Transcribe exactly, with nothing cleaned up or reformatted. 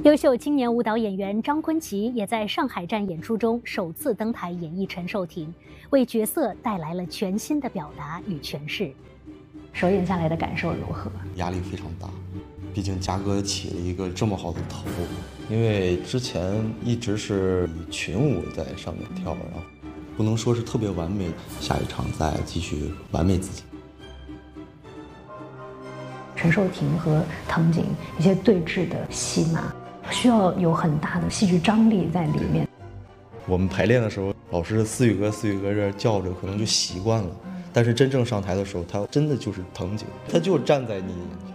优秀青年舞蹈演员张坤琪也在上海站演出中首次登台演绎陈寿婷，为角色带来了全新的表达与诠释。首演下来的感受如何？ 压力非常大，毕竟嘉哥起了一个这么好的头， 因为之前一直是以群舞在上面跳，然后不能说是特别完美，下一场再继续完美自己。 陈寿婷和藤井一些对峙的戏码，需要有很大的戏剧张力在里面。 我们排练的时候，老师思雨哥思雨哥这叫着，可能就习惯了，但是真正上台的时候，他真的就是藤井，他就站在你眼前。